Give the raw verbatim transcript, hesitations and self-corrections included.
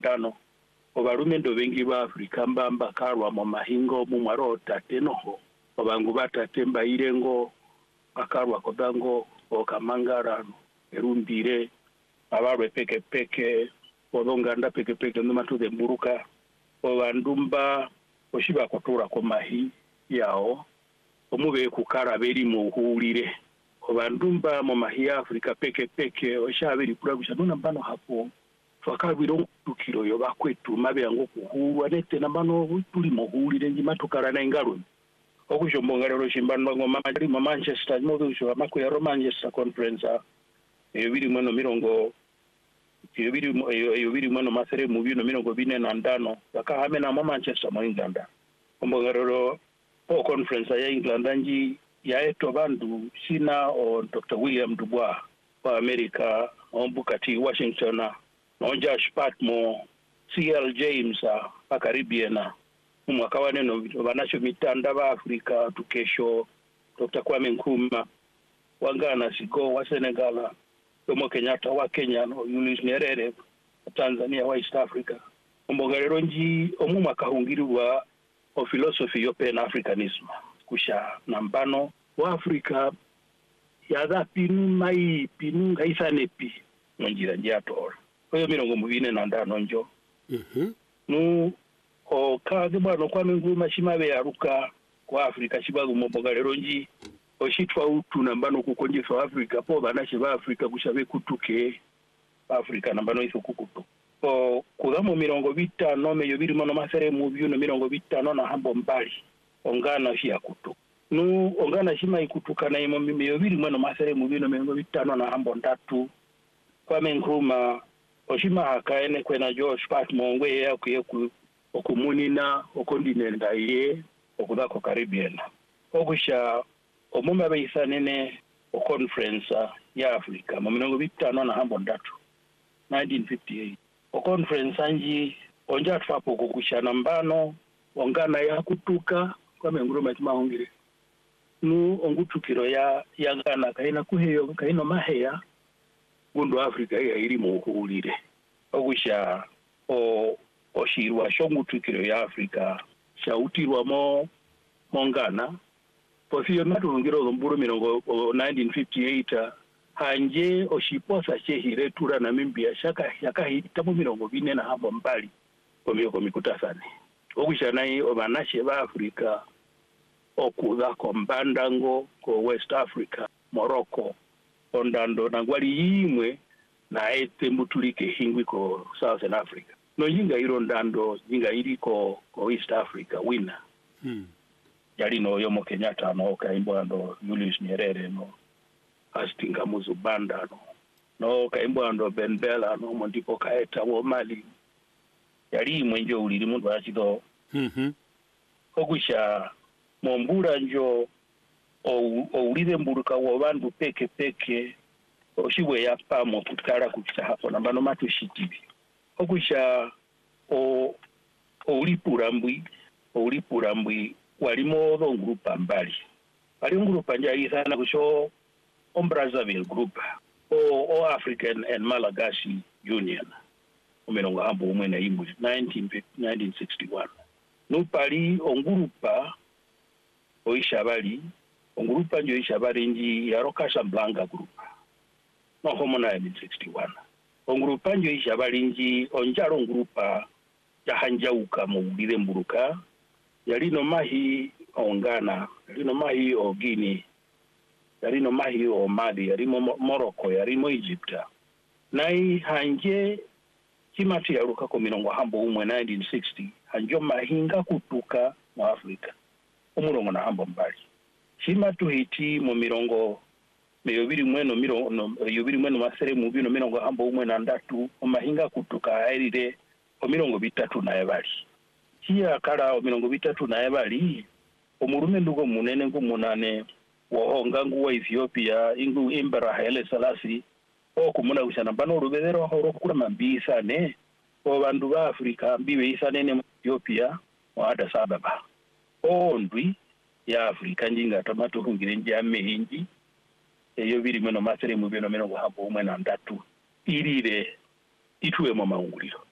tano obarume ndo bengi ba Afrika mbamba karwa mu mahingo mu mwaro tate noho obangu batate mbayirengo akarwa kodango okamangarano erumbire abarwe peke peke odonganda peke peke no matude mburuka obandumba oshiba kotura ko mahi yao omube kukara beri mu hulire obandumba mu mahi ya Afrika peke peke oshabiri kuragusha nona mbano hapo twakabiro tukiro yo bakwetu mabe yango kuhulwa nete nambano tuli mu hulire njimatukara na ingaro okujombongalero shimbano ngoma mali mu Manchester modusho amakwe ya Manchester conference eyo biri mano mirongo eyo biri eyo biri mano masere mu bino mirongo bine na ndano bakahame na mu Manchester mu England ombongalero o conference ya England nji ya eto bandu sina o Doctor William Dubois wa America ombukati Washington no Josh Patmo C L James a Caribbean umwaka wa neno banasho mitanda ba Afrika tukesho Doctor Kwame Nkrumah wangana sigo wa Senegal Jomo Kenyatta wa Kenya no Julius Nyerere Tanzania wa East Africa ombongalero nji omuma kahungirwa o philosophy yo Pan Africanism kusha nambano wa Afrika ya da pinu mai pinu ngaisanepi ngira njatora oyo mirongo mubine na ndano njo mhm nu o kaze bano kwa Nkrumah shimabe yaruka kwa Afrika shibago mobogalero nji oshitwa utu nambano kukonjeso Afrika po banashe ba Afrika kushabe kutuke Afrika nambano iso kukutu o kugamo mirongo bitano meyo biri mono masere mu byuno mirongo bitano na hambo mbali ongana shi akutu nu ongana shima ikutukana imo meyo biri mono masere mu byuno mirongo bitano na hambo ndatu kwa Nkrumah oshima hakaene kwena Josh Patmo ngwe yakuye ku okumunina okondinenda ye okudako Caribbean okusha omuma beisanene o conference ya Afrika mu mirongo bitano na hambo ndatu nineteen fifty-eight o conference anji onja twapo kukushana mbano ongana ya kutuka kwa Nkrumah timahungire nu ongutukiro ya yangana kaina kuheyo kaino maheya gundu Afrika ya iri mu kuulire okusha o oshirwa shongutukiro ya Afrika shautirwa mo mongana posiyo matungiro zomburu mirongo nineteen fifty-eight hanje oshiposa chehire tura na mimbia shaka shaka hitamo mirongo bine na hambo mbali komyo komikutasane okushanayi obanashe ba Afrika okuza ko mbandango ko West Africa Morocco ondando nangwali yimwe na ete mbutulike hingwi ko Southern Africa no jinga iro ndando jinga iri ko ko East Africa wina hmm. Yali no Jomo Kenyatta no kaimbo ndo Julius Nyerere no Astinga Muzubanda no no kaimbo ndo Ben Bella no mondipo kaeta wo Mali yali mwenjo uliri mundu achido mhm okusha mombura njo o ulire mburuka wo bandu peke peke oshiwe yapa mo kutkara kukita hapo nambano matushitibi okusha o ulipura mbwi o ulipura mbwi walimo do grupa mbali ali grupa njali sana kusho on Brazzaville group o o African and Malagasy Union umenonga hambo umwe na imbu nineteen sixty-one no pali on grupa o ishabali on grupa njo ishabali nji ya Casablanca group no homo nineteen sixty-one on grupa njo ishabali nji onjaro grupa ya hanjauka mu bile mburuka yalino mahi ongana yalino mahi o Guinea yalino mahi o Mali yalimo Morocco yalimo Egypt nai hanje kimati yaruka ko mirongo hambo umwe nineteen sixty hanjo mahinga kutuka mu Afrika umurongo na hambo mbali kimatu hiti mu mirongo meyo biri mweno mirongo no yobiri mweno masere mu bino mirongo hambo umwe na ndatu mahinga kutuka airire o mirongo bitatu na yabali kia kala o mirongo bitatu na yabali omurume ndugo munene ngumunane wo ngangu wa Ethiopia ingu Imbara Haile Selassie o kumuna usana bano rubedero horo kula mambisa ne o bandu ba Afrika mbiwe isane ne Ethiopia wa Addis Ababa o ndwi ya Afrika njinga tomato hungire njame hinji eyo biri mweno masere mu bino mirongo hambo umwe na ndatu irire ituwe mu maunguliro